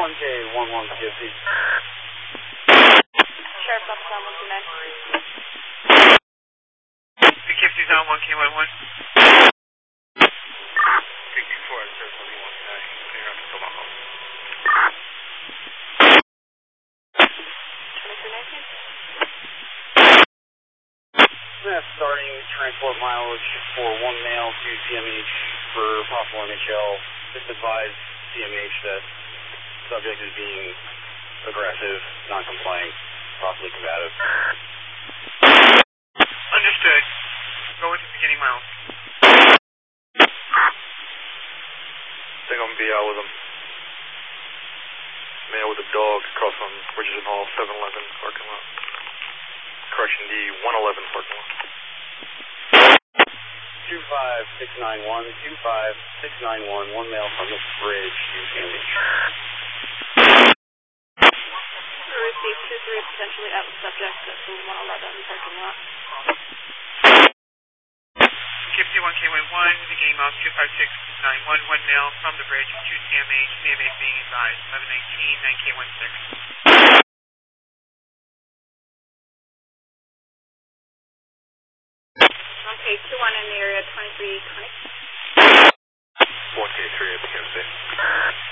1K11 Poughkeepsie. Sheriff Officer on 129. Poughkeepsie's on 1K11. 64, Sheriff on 129. Clear up to Tomahawk. 2319. Starting transport mileage for one male to CMH for possible NHL. Just advise CMH that subject is being aggressive, non-compliant, possibly combative. Understood. Go with the beginning miles. I think I'm going to be out with him. Male with a dog across from Richardson Hall, 711 parking lot. Correction, the 111 parking lot. 25691, 25691, one male from the bridge to CMH. Received 2-3 potentially out with subject at the 111 parking lot. Poughkeepsie 1K11, beginning miles 25691, one male from the bridge to CMH, CMH being advised, 1119, 9K16. Okay, 2-1 in the area, 2320. 1K3 at Poughkeepsie.